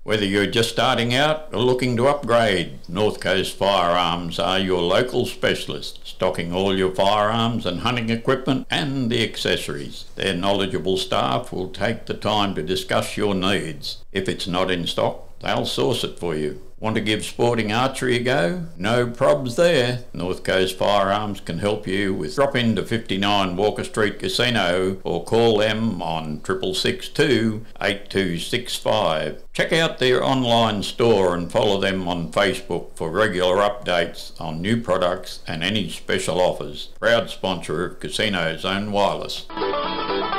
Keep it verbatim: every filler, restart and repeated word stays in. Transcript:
Whether you're just starting out or looking to upgrade, North Coast Firearms are your local specialist, stocking all your firearms and hunting equipment and the accessories. Their knowledgeable staff will take the time to discuss your needs. If it's not in stock, they'll source it for you. Want to give sporting archery a go? No probs there. North Coast Firearms can help you with drop in to fifty-nine Walker Street Casino or call them on six six six two, eight two six five. Check out their online store and follow them on Facebook for regular updates on new products and any special offers. Proud sponsor of Casino Zone Wireless.